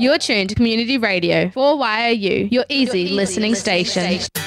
You're tuned to Community Radio 4YAU, your easy listening station.